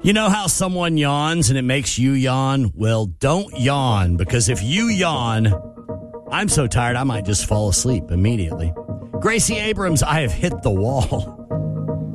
You know how someone yawns and it makes you yawn? Well, don't yawn, because if you yawn, I'm so tired I might just fall asleep immediately. Gracie Abrams, I have hit the wall.